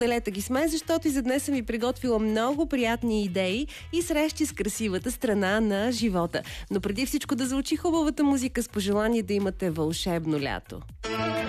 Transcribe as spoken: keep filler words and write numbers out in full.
Лета ги сме, защото и за днес съм ви приготвила много приятни идеи и срещи с красивата страна на живота. Но преди всичко да звучи хубавата музика с пожелание да имате вълшебно лято.